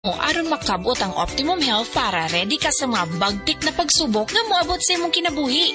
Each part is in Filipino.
O aron makabot ang optimum health para ready ka sa mga bagtik na pagsubok nga moabot sa imong kinabuhi.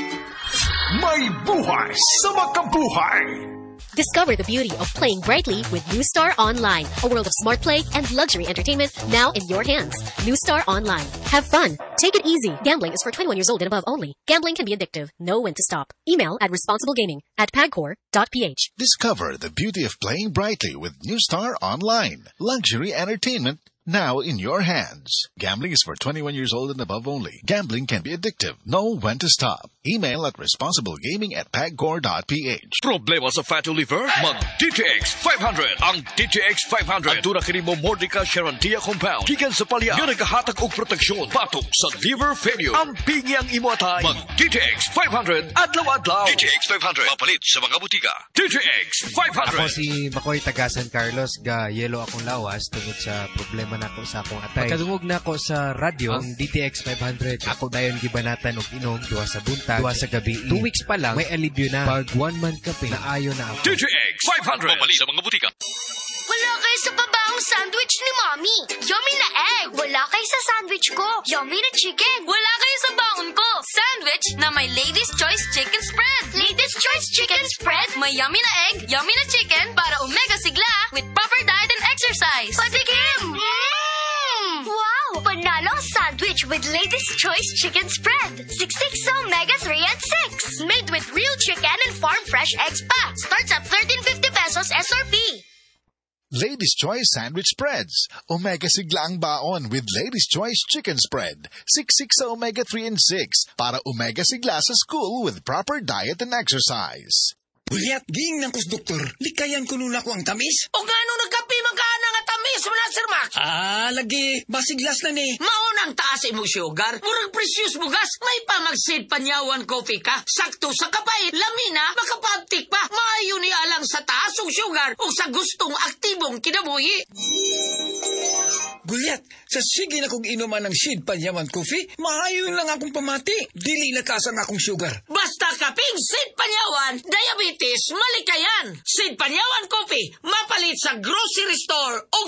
May buhay sa makabuhay! Discover the beauty of playing brightly with New Star Online, a world of smart play and luxury entertainment now in your hands. New Star Online. Have fun. Take it easy. Gambling is for 21 years old and above only. Gambling can be addictive. Know when to stop. Email at responsiblegaming@pagcor.ph. Discover the beauty of playing brightly with New Star Online. Luxury entertainment now in your hands. Gambling is for 21 years old and above only. Gambling can be addictive. Know when to stop. Email at responsiblegaming@pagcor.ph. Problema sa fatty liver? Mag-DTX 500. Ang DTX 500 ang dura kini mo Mordica Sharantia compound. Gikan sa palya nga nagahatag og proteksyon batok sa liver failure. Ang pingi ang imo atay. Mag-DTX 500 adlaw-adlaw. DTX 500 mapalit sa mga butika. DTX 500. Ako si Makoy taga San Carlos ga yelo akong lawas tungod sa problema nako sa akong atay. Pagkadungog nako sa radyo ang DTX 500. Ako dayon gibanatan og inom duwa sa buntag, duwa sa gabi. 2 weeks pa lang may alibyo na. Pag 1 month kape naayo na ako. DTX 500 mapalit sa mga butika. Wala kayo sa pabaong sandwich ni Mommy. Yummy na egg. Wala kayo sa sandwich ko. Yummy na chicken. Wala kayo sa baon ko. Sandwich na may Lady's Choice Chicken Spread. Lady's Choice Chicken Spread. May yummy na egg, yummy na chicken para omega sigla with proper diet and exercise. Patikim! Wow! Panalo ang sandwich with Lady's Choice Chicken Spread. 66 omega-3 and 6. Made with real chicken and farm-fresh eggs pa. Starts at 13.50 pesos SRP. Ladies' Choice Sandwich Spreads. Omega sigla ang baon with Ladies' Choice Chicken Spread. 66 sa omega-3 and 6 para omega sigla sa school with proper diet and exercise. Uliat, ging ng kus doktor, likayan ko nun ako ang tamis. O nga nung nagkapi magkana nga tamis mo na, Sir Max? Lagi, basiglas na ni. Maunang taas imong sugar. Murag precious bugas, may pamagsid panyawan coffee ka. Sakto sa kapait, lamina, makapagtik pa. Maayo ni alang sa taas og sugar o sa gustong aktibong kinabuhi. Gulyat, sa sige na kong inuman ng Sid Panyawan Coffee, maayo lang akong pamati. Dili na kasang akong sugar. Basta kaping Sid Panyawan, diabetes, malikayan. Sid Panyawan Coffee, mapalit sa grocery store o